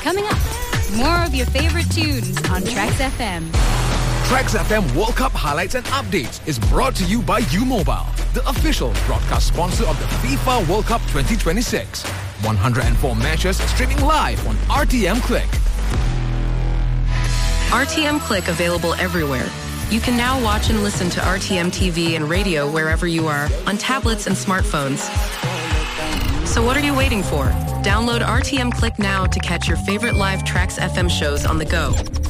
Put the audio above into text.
Coming up, more of your favorite tunes on Tracks FM. Tracks FM World Cup highlights and updates is brought to you by U-Mobile, the official broadcast sponsor of the FIFA World Cup 2026. 104 matches streaming live on RTM Click. RTM Click available everywhere. You can now watch and listen to RTM TV and radio wherever you are, on tablets and smartphones. So what are you waiting for? Download RTM Click now to catch your favorite live Tracks FM shows on the go.